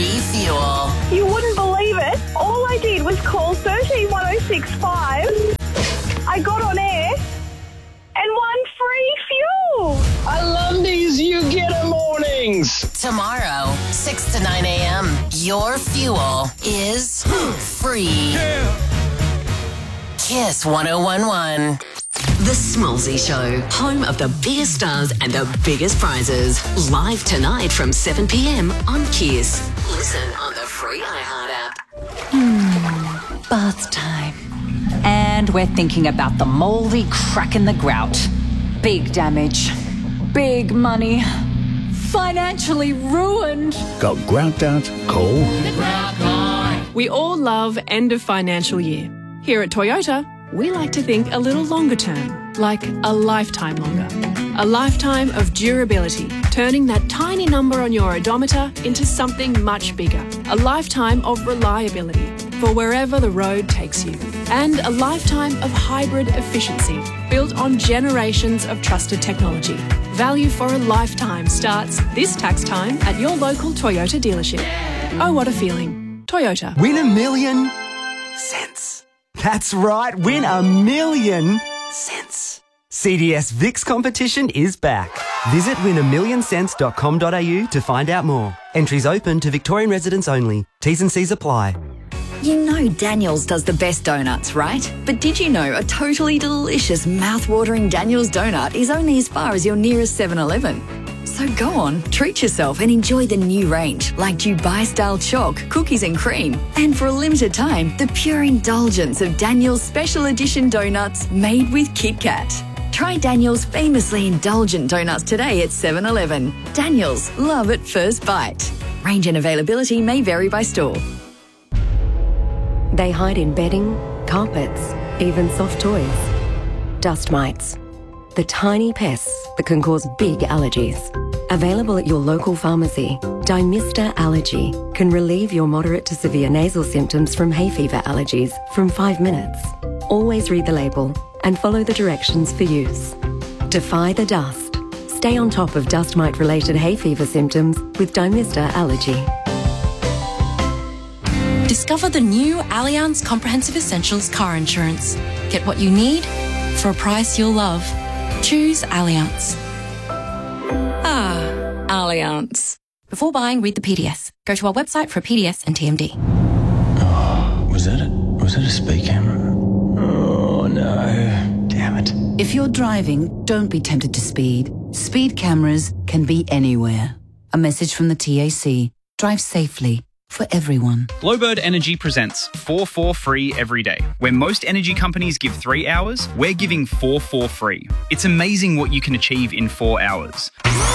free fuel. You wouldn't believe it. All I did was call 131065. I got on air and won free fuel. I love these You Get It mornings. Tomorrow, 6 to 9 a.m., your fuel is free. Yeah. Kiss 101.1. The Smallsy Show, home of the biggest stars and the biggest prizes. Live tonight from 7 p.m. on Kiss. Listen on the free iHeart app. Bath time. And we're thinking about the mouldy crack in the grout. Big damage. Big money. Financially ruined. Got grout out? Call We all love end of financial year. Here at Toyota, we like to think a little longer term, like a lifetime longer. A lifetime of durability, turning that tiny number on your odometer into something much bigger. A lifetime of reliability for wherever the road takes you. And a lifetime of hybrid efficiency, built on generations of trusted technology. Value for a lifetime starts this tax time at your local Toyota dealership. Oh, what a feeling. Toyota. Win $1 million cents. That's right, win $1 million cents. CDS VIX competition is back. Visit win1millioncents.com.au to find out more. Entries open to Victorian residents only. T's and C's apply. You know Daniel's does the best donuts, right? But did you know a totally delicious, mouth-watering Daniel's donut is only as far as your nearest 7-Eleven? So go on, treat yourself and enjoy the new range, like Dubai-style chalk, cookies and cream. And for a limited time, the pure indulgence of Daniel's special edition donuts made with Kit Kat. Try Daniel's famously indulgent donuts today at 7-Eleven. Daniel's, love at first bite. Range and availability may vary by store. They hide in bedding, carpets, even soft toys. Dust mites. The tiny pests that can cause big allergies. Available at your local pharmacy, Dymista Allergy can relieve your moderate to severe nasal symptoms from hay fever allergies from 5 minutes. Always read the label and follow the directions for use. Defy the dust. Stay on top of dust mite-related hay fever symptoms with Dymista Allergy. Discover the new Allianz Comprehensive Essentials car insurance. Get what you need for a price you'll love. Choose Allianz. Allianz. Before buying, read the PDS. Go to our website for a PDS and TMD. Oh, was that a speed camera? Oh, no. Damn it. If you're driving, don't be tempted to speed. Speed cameras can be anywhere. A message from the TAC. Drive safely. For everyone. Glowbird Energy presents 4 free every day. Where most energy companies give 3 hours, we're giving 4 free. It's amazing what you can achieve in 4 hours.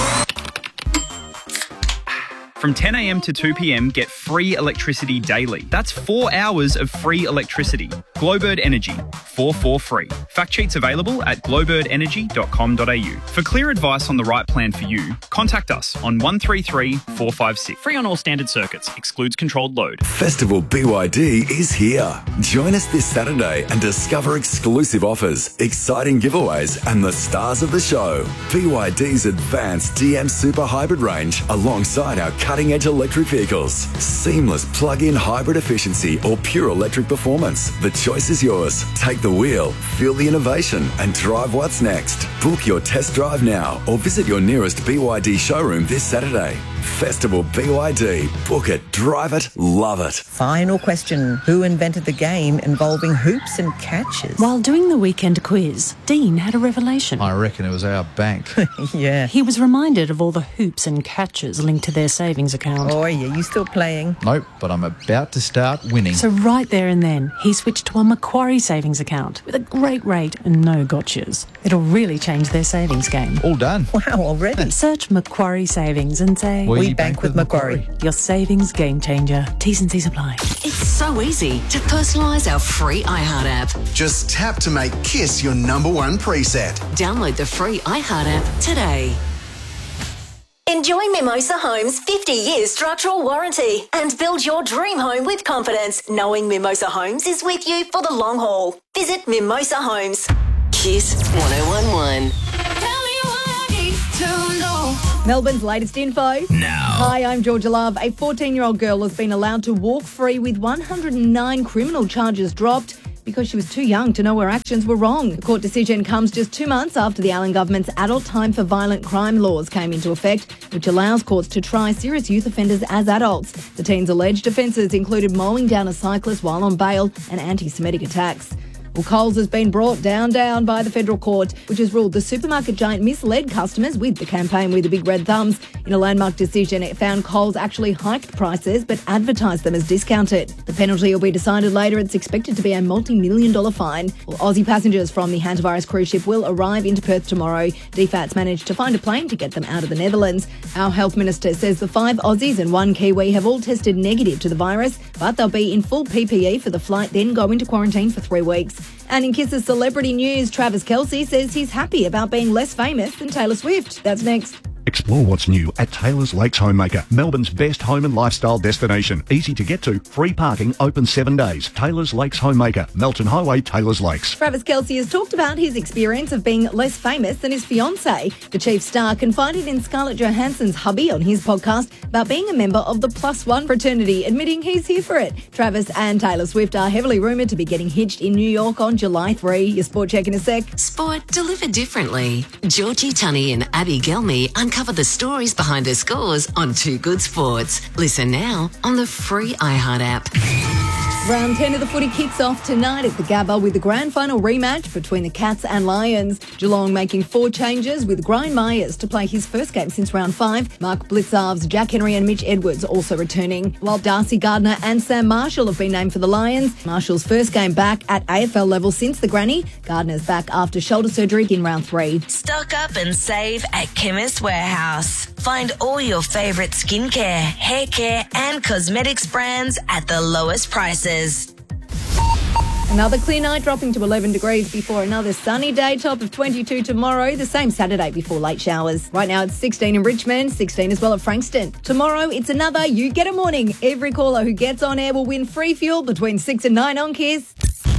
From 10 a.m. to 2 p.m, get free electricity daily. That's 4 hours of free electricity. Glowbird Energy, 4 free. Fact sheets available at glowbirdenergy.com.au. For clear advice on the right plan for you, contact us on 133 456. Free on all standard circuits, excludes controlled load. Festival BYD is here. Join us this Saturday and discover exclusive offers, exciting giveaways, and the stars of the show. BYD's advanced DM Super Hybrid range alongside our cutting-edge electric vehicles. Seamless plug-in hybrid efficiency or pure electric performance. The choice is yours. Take the wheel, feel the innovation, and drive what's next. Book your test drive now or visit your nearest BYD showroom this Saturday. Festival BYD. Book it, drive it, love it. Final question. Who invented the game involving hoops and catches? While doing the weekend quiz, Dean had a revelation. I reckon it was our bank. Yeah. He was reminded of all the hoops and catches linked to their savings account. Oh, yeah, you still playing? Nope, but I'm about to start winning. So right there and then, he switched to a Macquarie savings account with a great rate and no gotchas. It'll really change their savings game. All done. Wow, already? Search Macquarie Savings and say... We bank with Macquarie. Your savings game changer. T's and C's apply. It's so easy to personalise our free iHeart app. Just tap to make Kiss your #1 preset. Download the free iHeart app today. Enjoy Mimosa Homes' 50-year structural warranty and build your dream home with confidence, knowing Mimosa Homes is with you for the long haul. Visit Mimosa Homes. Kiss 101.1. Tell me what I need to know. Melbourne's latest info. Now. Hi, I'm Georgia Love. A 14-year-old girl has been allowed to walk free with 109 criminal charges dropped because she was too young to know her actions were wrong. The court decision comes just 2 months after the Allen government's adult time for violent crime laws came into effect, which allows courts to try serious youth offenders as adults. The teen's alleged offences included mowing down a cyclist while on bail and anti-Semitic attacks. Well, Coles has been brought down by the federal court, which has ruled the supermarket giant misled customers with the campaign with the big red thumbs. In a landmark decision, it found Coles actually hiked prices but advertised them as discounted. The penalty will be decided later. It's expected to be a multi-million-dollar fine. Well, Aussie passengers from the hantavirus cruise ship will arrive into Perth tomorrow. DFAT's managed to find a plane to get them out of the Netherlands. Our health minister says the 5 Aussies and 1 Kiwi have all tested negative to the virus, but they'll be in full PPE for the flight, then go into quarantine for 3 weeks. And in Kiss's celebrity news, Travis Kelce says he's happy about being less famous than Taylor Swift. That's next. Explore what's new at Taylor's Lakes Homemaker, Melbourne's best home and lifestyle destination. Easy to get to, free parking, open 7 days. Taylor's Lakes Homemaker, Melton Highway, Taylor's Lakes. Travis Kelce has talked about his experience of being less famous than his fiancée. The chief star confided in Scarlett Johansson's hubby on his podcast about being a member of the +1 fraternity, admitting he's here for it. Travis and Taylor Swift are heavily rumoured to be getting hitched in New York on July 3. Your sport check in a sec. Sport delivered differently. Georgie Tunney and Abby Gelmy uncover the stories behind the scores on Too Good Sports. Listen now on the free iHeart app. Round 10 of the footy kicks off tonight at the Gabba with the grand final rematch between the Cats and Lions. Geelong making 4 changes with Brian Myers to play his first game since round 5. Mark Blitzarves, Jack Henry and Mitch Edwards also returning. While Darcy Gardner and Sam Marshall have been named for the Lions. Marshall's first game back at AFL level since the granny. Gardner's back after shoulder surgery in round 3. Stock up and save at Chemist Warehouse. Find all your favourite skincare, hair care and cosmetics brands at the lowest prices. Another clear night, dropping to 11 degrees before another sunny day, top of 22 tomorrow, the same Saturday before late showers. Right now it's 16 in Richmond, 16 as well at Frankston. Tomorrow it's another You Get a Morning. Every caller who gets on air will win free fuel between 6 and 9 on Kiss.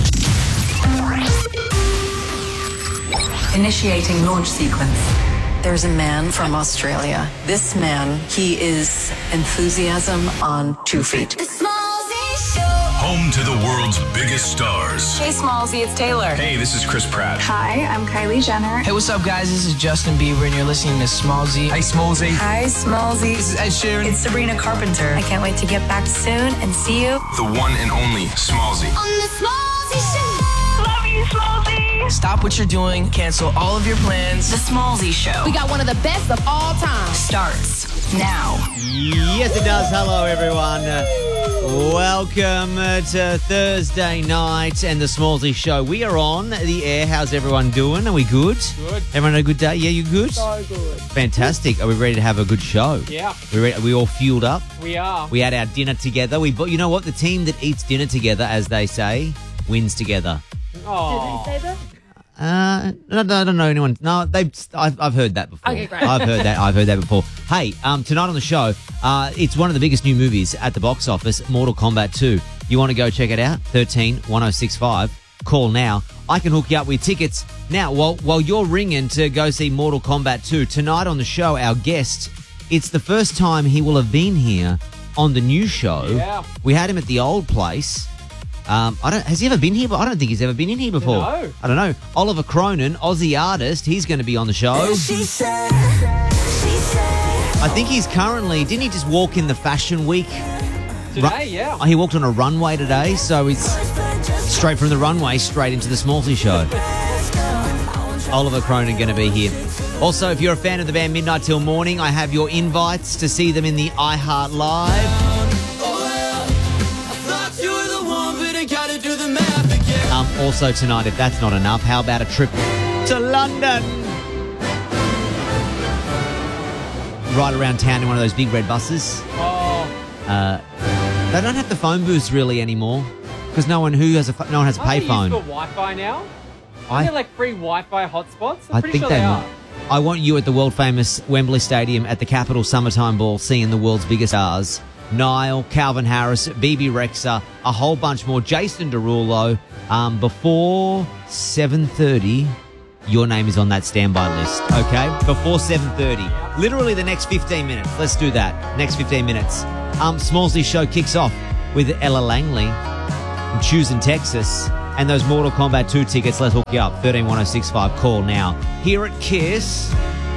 Initiating launch sequence. There's a man from Australia. This man, he is enthusiasm on 2 feet. Home to the world's biggest stars. Hey, Smallzy, it's Taylor. Hey, this is Chris Pratt. Hi, I'm Kylie Jenner. Hey, what's up, guys? This is Justin Bieber, and you're listening to Smallzy. Hey, Smallzy. Hi, Smallzy. This is Ed Sheeran. It's Sabrina Carpenter. I can't wait to get back soon and see you. The one and only Smallzy. On the Smallzy Show. Love you, Smallzy. Stop what you're doing. Cancel all of your plans. The Smallzy Show. We got one of the best of all time. Starts now. Yes, it does. Hello, everyone. Welcome to Thursday night and the Smallzy Show. We are on the air. How's everyone doing? Are we good? Good. Everyone had a good day? Yeah, you good? So good. Fantastic. Are we ready to have a good show? Yeah. Are we all fueled up? We are. We had our dinner together. You know what? The team that eats dinner together, as they say, wins together. Oh. Did they say that? I don't know anyone. No, I've heard that before. Okay, great. I've heard that before. Hey, tonight on the show, it's one of the biggest new movies at the box office, Mortal Kombat 2. You want to go check it out? 13-1065. Call now. I can hook you up with tickets. Now, while you're ringing to go see Mortal Kombat 2, tonight on the show, our guest, it's the first time he will have been here on the new show. Yeah. We had him at the old place. Has he ever been here? But I don't think he's ever been in here before. No. I don't know. Oliver Cronin, Aussie artist, he's going to be on the show. I think he's currently, didn't he just walk in the Fashion Week? Today, yeah. He walked on a runway today, so he's straight from the runway, straight into the Smallzy Show. Oliver Cronin going to be here. Also, if you're a fan of the band Midnight Till Morning, I have your invites to see them in the iHeart Live. Also tonight, if that's not enough, how about a trip to London? Right around town in one of those big red buses. Oh. They don't have the phone booths really anymore because no one has a payphone. Got Wi-Fi now? Aren't there like free Wi-Fi hotspots? I think sure they are. I want you at the world famous Wembley Stadium at the Capital Summertime Ball, seeing the world's biggest stars. Niall, Calvin Harris, BB Rexa, a whole bunch more. Jason Derulo. Before 7:30, your name is on that standby list, okay? Before 7:30. Literally the next 15 minutes. Let's do that. Next 15 minutes. Smallsy show kicks off with Ella Langley from Choosing Texas. And those Mortal Kombat 2 tickets, let's hook you up. 131065, call now. Here at KISS.